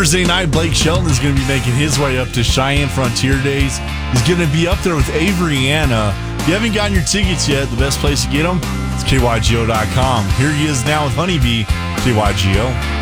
Thursday night, Blake Shelton is going to be making his way up to Cheyenne Frontier Days. He's going to be up there with Avery Anna. If you haven't gotten your tickets yet, the best place to get them is KYGO.com. Here he is now with Honeybee, KYGO.